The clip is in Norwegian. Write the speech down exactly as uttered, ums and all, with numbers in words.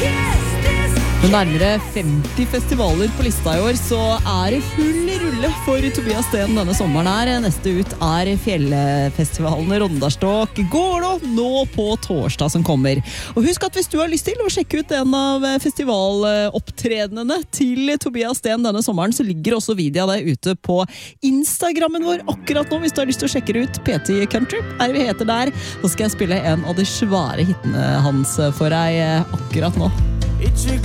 Med nærmere femti festivaler på lista i år, så er det full rulle for Tobias Sten denne sommeren her. Neste ut er fjellfestivalen Rondalstok Gålå nå på torsdag som kommer. Og husk at hvis du har lyst til å sjekke ut en av festivalopptredenene til Tobias Sten denne sommeren, så ligger også video av det ute på Instagrammen vår akkurat nå. Hvis du har lyst til å sjekke ut P T Country, er vi heter der. Så skal jeg spille en av de svære hittene hans for deg akkurat nå.